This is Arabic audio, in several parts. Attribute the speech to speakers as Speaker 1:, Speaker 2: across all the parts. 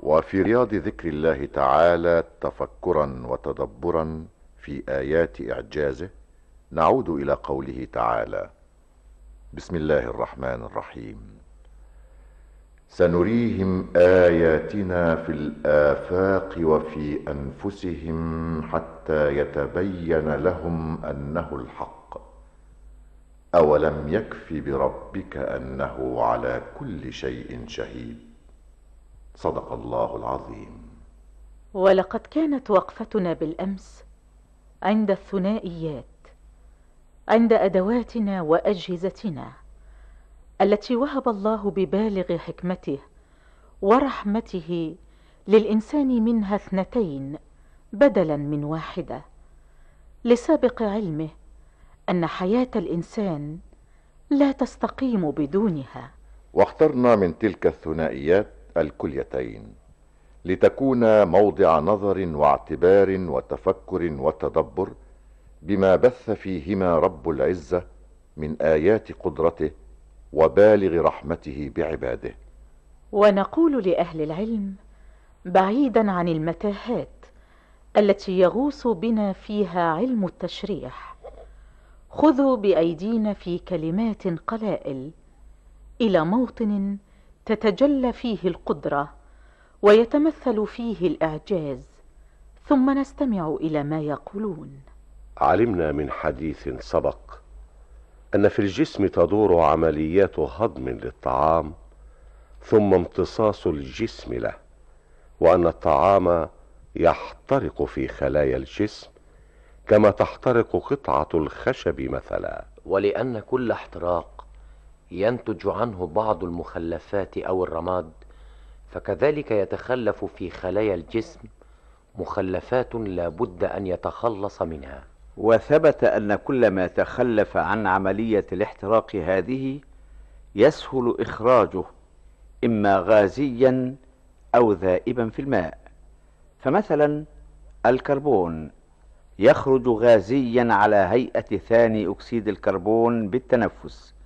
Speaker 1: وفي رياض ذكر الله تعالى تفكرا وتدبرا في آيات إعجازه نعود إلى قوله تعالى: بسم الله الرحمن الرحيم. سنريهم آياتنا في الآفاق وفي أنفسهم حتى يتبين لهم أنه الحق، أولم يكف بربك أنه على كل شيء شهيد. صدق الله العظيم.
Speaker 2: ولقد كانت وقفتنا بالأمس عند الثنائيات، عند أدواتنا وأجهزتنا التي وهب الله ببالغ حكمته ورحمته للإنسان منها اثنتين بدلا من واحدة، لسابق علمه أن حياة الإنسان لا تستقيم بدونها.
Speaker 1: واخترنا من تلك الثنائيات الكليتين لتكون موضع نظر واعتبار وتفكر وتدبر بما بث فيهما رب العزة من آيات قدرته وبالغ رحمته بعباده.
Speaker 2: ونقول لأهل العلم بعيدا عن المتاهات التي يغوص بنا فيها علم التشريح، خذوا بأيدينا في كلمات قلائل إلى موطن تتجلى فيه القدرة ويتمثل فيه الإعجاز، ثم نستمع إلى ما يقولون.
Speaker 3: علمنا من حديث سبق أن في الجسم تدور عمليات هضم للطعام ثم امتصاص الجسم له، وأن الطعام يحترق في خلايا الجسم كما تحترق قطعة الخشب مثلا،
Speaker 4: ولأن كل احتراق ينتج عنه بعض المخلفات أو الرماد، فكذلك يتخلف في خلايا الجسم مخلفات لا بد أن يتخلص منها.
Speaker 5: وثبت أن كل ما تخلف عن عملية الاحتراق هذه يسهل إخراجه إما غازيا أو ذائبا في الماء. فمثلا الكربون يخرج غازيا على هيئة ثاني أكسيد الكربون بالتنفس،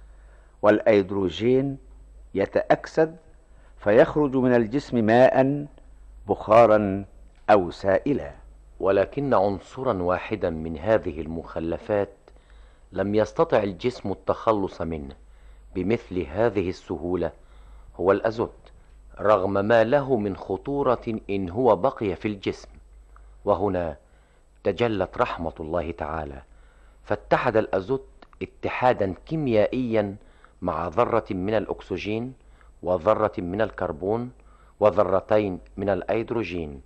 Speaker 5: والأيدروجين يتأكسد فيخرج من الجسم ماء بخارا أو سائلا.
Speaker 4: ولكن عنصرا واحدا من هذه المخلفات لم يستطع الجسم التخلص منه بمثل هذه السهولة، هو الأزوت، رغم ما له من خطورة إن هو بقي في الجسم. وهنا تجلت رحمة الله تعالى، فاتحد الأزوت اتحادا كيميائيا مع ذرة من الأكسجين وذرة من الكربون وذرتين من الأيدروجين،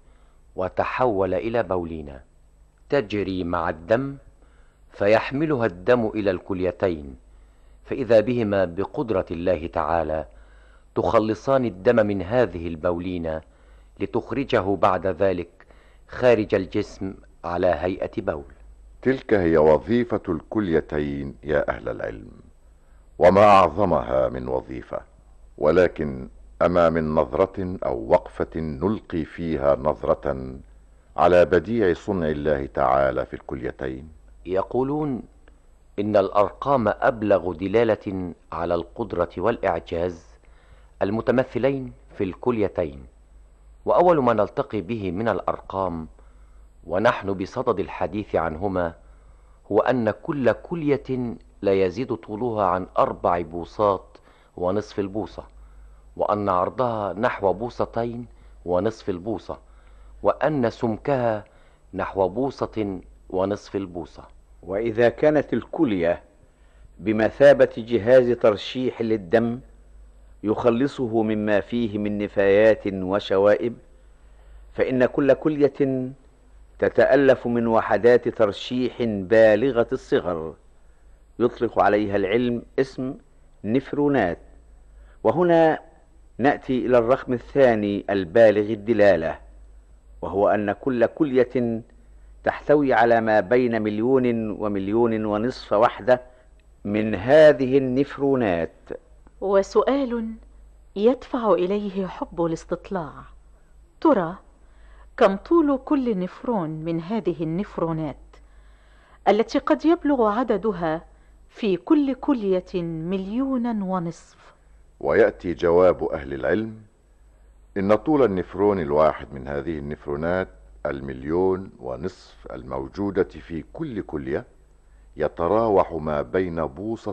Speaker 4: وتحول إلى بولينا تجري مع الدم، فيحملها الدم إلى الكليتين، فإذا بهما بقدرة الله تعالى تخلصان الدم من هذه البولينا لتخرجه بعد ذلك خارج الجسم على هيئة بول.
Speaker 1: تلك هي وظيفة الكليتين يا أهل العلم، وما أعظمها من وظيفة. ولكن أما من نظرة أو وقفة نلقي فيها نظرة على بديع صنع الله تعالى في الكليتين.
Speaker 4: يقولون إن الأرقام أبلغ دلالة على القدرة والإعجاز المتمثلين في الكليتين. وأول ما نلتقي به من الأرقام ونحن بصدد الحديث عنهما هو أن كل كلية لا يزيد طولها عن 4 بوصات ونصف البوصة، وأن عرضها نحو 2.5 البوصة، وأن سمكها نحو 1.5 البوصة.
Speaker 5: وإذا كانت الكلية بمثابة جهاز ترشيح للدم يخلصه مما فيه من نفايات وشوائب، فإن كل كلية تتألف من وحدات ترشيح بالغة الصغر يطلق عليها العلم اسم نفرونات. وهنا نأتي إلى الرقم الثاني البالغ الدلالة، وهو أن كل كلية تحتوي على ما بين 1,000,000 و1,500,000 وحدة من هذه النفرونات.
Speaker 2: وسؤال يدفع إليه حب الاستطلاع: ترى كم طول كل نفرون من هذه النفرونات التي قد يبلغ عددها في كل كلية 1,500,000؟
Speaker 1: ويأتي جواب أهل العلم إن طول النفرون الواحد من هذه النفرونات 1,500,000 الموجودة في كل كلية يتراوح ما بين بوصة